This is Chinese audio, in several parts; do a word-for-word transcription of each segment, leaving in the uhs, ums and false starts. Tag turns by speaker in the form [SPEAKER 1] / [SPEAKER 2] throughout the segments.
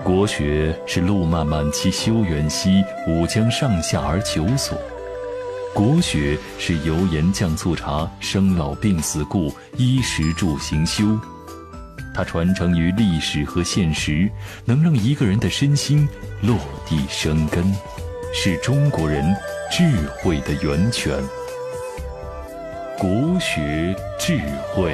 [SPEAKER 1] 国学是路漫漫其修远兮，吾将上下而求索。国学是油盐酱醋茶，生老病死故，衣食住行修。它传承于历史和现实，能让一个人的身心落地生根，是中国人智慧的源泉。国学智慧。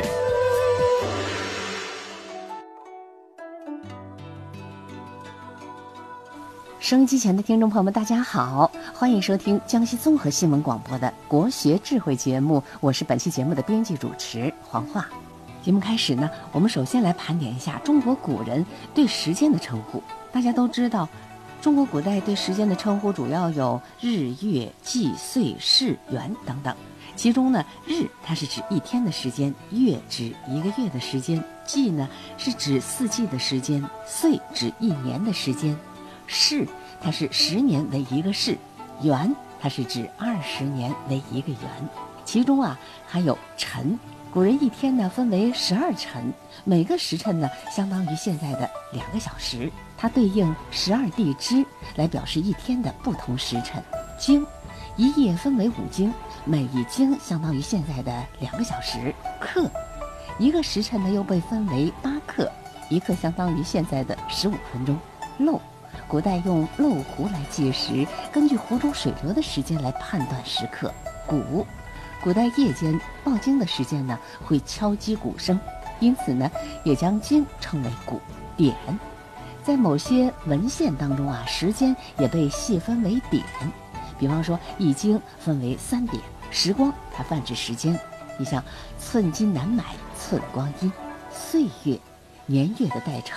[SPEAKER 2] 收音机前的听众朋友们，大家好，欢迎收听江西综合新闻广播的国学智慧节目，我是本期节目的编辑主持黄华。节目开始呢，我们首先来盘点一下中国古人对时间的称呼。大家都知道，中国古代对时间的称呼主要有日、月、季、岁、事、元等等。其中呢，日它是指一天的时间，月指一个月的时间，季呢是指四季的时间，岁指一年的时间，世它是十年为一个世，元它是指二十年为一个元。其中啊还有辰，古人一天呢分为十二辰，每个时辰呢相当于现在的两个小时，它对应十二地支来表示一天的不同时辰。经，一夜分为五经，每一经相当于现在的两个小时。刻，一个时辰呢又被分为八刻，一刻相当于现在的十五分钟。漏，古代用漏壶来计时，根据壶中水流的时间来判断时刻。鼓，古代夜间报经的时间呢会敲击鼓声，因此呢也将经称为鼓。点，在某些文献当中啊，时间也被细分为点，比方说易经分为三点，时光它泛指时间，你像寸金难买寸光阴。岁月，年月的代称。